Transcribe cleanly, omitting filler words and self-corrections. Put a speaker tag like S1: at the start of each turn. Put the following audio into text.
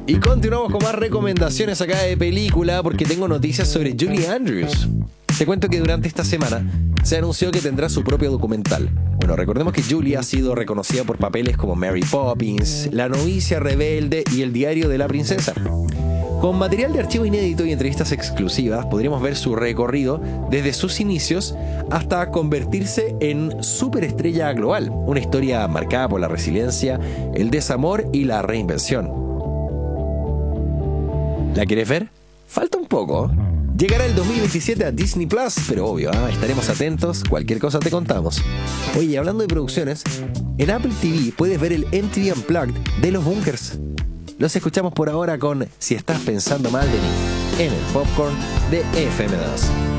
S1: Y continuamos con más recomendaciones acá de película porque tengo noticias sobre Julie Andrews. Te cuento que durante esta semana se anunció que tendrá su propio documental. Bueno, recordemos que Julie ha sido reconocida por papeles como Mary Poppins, La novicia rebelde y El diario de la princesa. Con material de archivo inédito y entrevistas exclusivas, podríamos ver su recorrido desde sus inicios hasta convertirse en superestrella global. Una historia marcada por la resiliencia, el desamor y la reinvención. ¿La quieres ver? Falta un poco. Llegará el 2027 a Disney Plus, pero obvio, estaremos atentos, cualquier cosa te contamos. Oye, hablando de producciones, en Apple TV puedes ver el MTV Unplugged de Los Bunkers. Los escuchamos por ahora con Si estás pensando mal de mí, en el Popcorn de FM2.